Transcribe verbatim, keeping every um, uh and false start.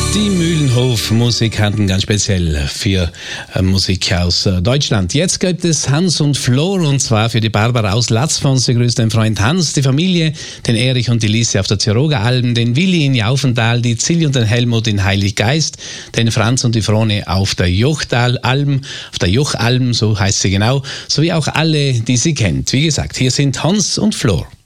Die Mühlenhof-Musikanten, ganz speziell für äh, Musik aus äh, Deutschland. Jetzt gibt es Hans und Flor, und zwar für die Barbara aus Latzfons. Sie grüßt den Freund Hans, die Familie, den Erich und die Lise auf der Ziroger Alm, den Willi in Jaufental, die Zilli und den Helmut in Heiliggeist, den Franz und die Frone auf der Jochtal-Alm, auf der Jochalm, so heißt sie genau, sowie auch alle, die sie kennt. Wie gesagt, hier sind Hans und Flor.